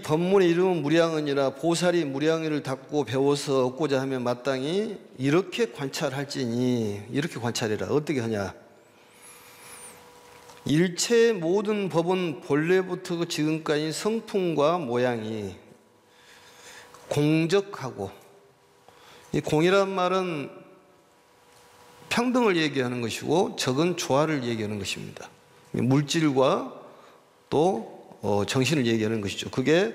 법문의 이름은 무량은이라 보살이 무량의를 닦고 배워서 얻고자 하면 마땅히 이렇게 관찰할지니, 이렇게 관찰해라. 어떻게 하냐? 일체의 모든 법은 본래부터 지금까지 성품과 모양이 공적하고, 이 공이란 말은 평등을 얘기하는 것이고 적은 조화를 얘기하는 것입니다. 물질과 또 정신을 얘기하는 것이죠. 그게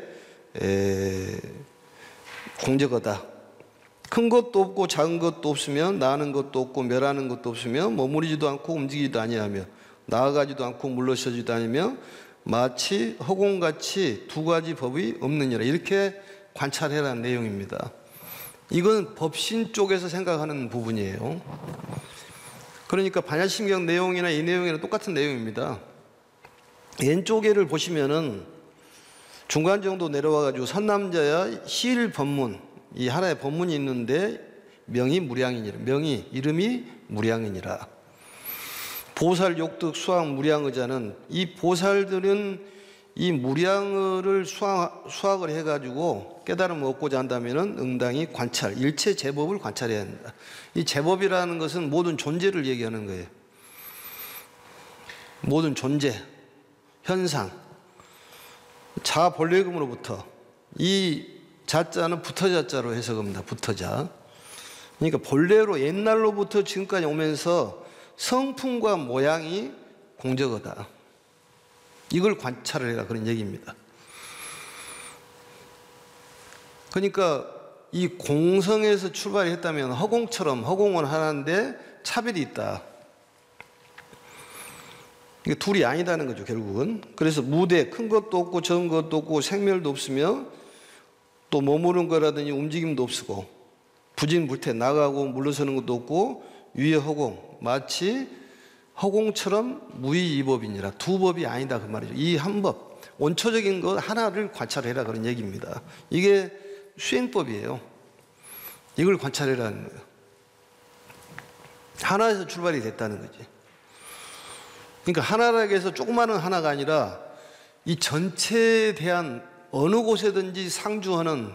공적하다. 큰 것도 없고 작은 것도 없으면 나는 것도 없고 멸하는 것도 없으면 머무르지도 않고 움직이지도 아니하며 나아가지도 않고 물러서지도 않으며 마치 허공같이 두 가지 법이 없느니라. 이렇게 관찰해라는 내용입니다. 이건 법신 쪽에서 생각하는 부분이에요. 그러니까 반야심경 내용이나 이 내용이랑 똑같은 내용입니다. 왼쪽에를 보시면은 중간 정도 내려와가지고 선남자야 시일 법문, 이 하나의 법문이 있는데 명이 무량이니라. 명이 이름이 무량이니라. 보살 욕득 수학 무량의자는, 이 보살들은 이 무량의를 수학을 해가지고 깨달음을 얻고자 한다면은 응당히 관찰, 일체 제법을 관찰해야 한다. 이 제법이라는 것은 모든 존재를 얘기하는 거예요. 모든 존재, 현상, 자본래금으로부터, 이 자자는 부터자자로 해석합니다. 부터자. 그러니까 본래로 옛날로부터 지금까지 오면서 성품과 모양이 공적하다. 이걸 관찰을 해라, 그런 얘기입니다. 그러니까 이 공성에서 출발했다면 허공처럼, 허공은 하나인데 차별이 있다. 이게 둘이 아니다는 거죠, 결국은. 그래서 무대, 큰 것도 없고 적은 것도 없고 생멸도 없으며 또 머무른 거라든지 움직임도 없고 부진불태, 나가고 물러서는 것도 없고 위에 허공, 마치 허공처럼 무의이법이니라. 두 법이 아니다, 그 말이죠. 이 한 법, 원초적인 것 하나를 관찰해라, 그런 얘기입니다. 이게 수행법이에요. 이걸 관찰해라는 거예요. 하나에서 출발이 됐다는 거지. 그러니까 하나라고 해서 조그마한 하나가 아니라 이 전체에 대한 어느 곳에든지 상주하는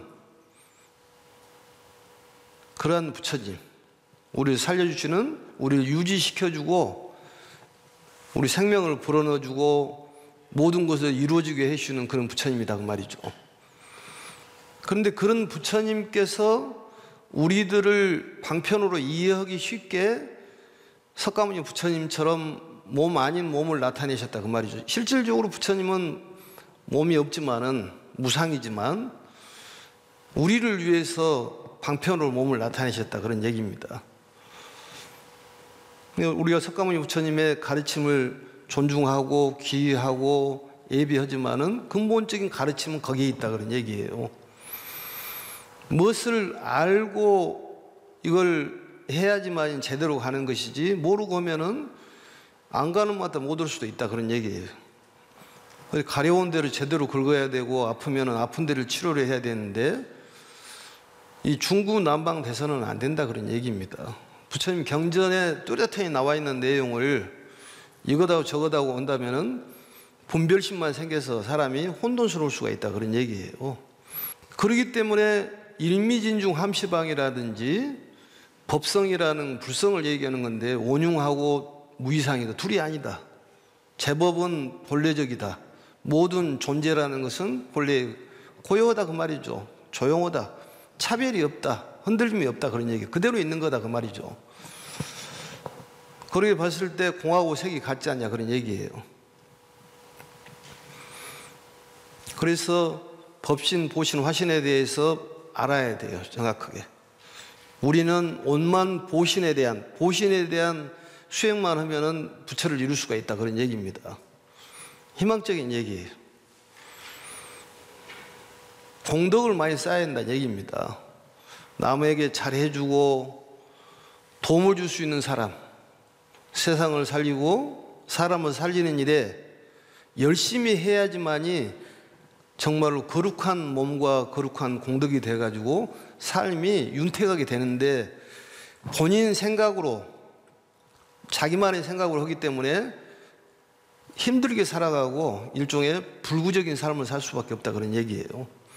그러한 부처님, 우리를 살려주시는, 우리를 유지시켜주고 우리 생명을 불어넣어주고 모든 것을 이루어지게 해주시는 그런 부처님이다, 그 말이죠. 그런데 그런 부처님께서 우리들을 방편으로 이해하기 쉽게 석가모니 부처님처럼 몸 아닌 몸을 나타내셨다, 그 말이죠. 실질적으로 부처님은 몸이 없지만은, 무상이지만 우리를 위해서 방편으로 몸을 나타내셨다, 그런 얘기입니다. 우리가 석가모니 부처님의 가르침을 존중하고 귀의하고 예비하지만은 근본적인 가르침은 거기에 있다, 그런 얘기예요. 무엇을 알고 이걸 해야지만 제대로 가는 것이지, 모르고 하면은 안 가는 마다 못 올 수도 있다, 그런 얘기예요. 가려운 데를 제대로 긁어야 되고 아프면은 아픈 데를 치료를 해야 되는데 이 중구난방돼서는 안 된다, 그런 얘기입니다. 부처님 경전에 뚜렷하게 나와 있는 내용을 이거다고 저거다고 온다면은 분별심만 생겨서 사람이 혼돈스러울 수가 있다, 그런 얘기예요. 그렇기 때문에 일미진중 함시방이라든지 법성이라는 불성을 얘기하는 건데, 온융하고 무이상이다, 둘이 아니다. 제법은 본래적이다. 모든 존재라는 것은 본래 고요하다, 그 말이죠. 조용하다. 차별이 없다. 흔들림이 없다, 그런 얘기. 그대로 있는 거다, 그 말이죠. 그렇게 봤을 때 공하고 색이 같지 않냐, 그런 얘기예요. 그래서 법신, 보신, 화신에 대해서 알아야 돼요, 정확하게. 우리는 온만 보신에 대한 수행만 하면은 부처를 이룰 수가 있다, 그런 얘기입니다. 희망적인 얘기예요. 공덕을 많이 쌓아야 한다는 얘기입니다. 남에게 잘해주고 도움을 줄 수 있는 사람, 세상을 살리고 사람을 살리는 일에 열심히 해야지만이 정말로 거룩한 몸과 거룩한 공덕이 돼가지고 삶이 윤택하게 되는데, 본인 생각으로, 자기만의 생각으로 하기 때문에 힘들게 살아가고 일종의 불구적인 삶을 살 수밖에 없다 그런 얘기예요.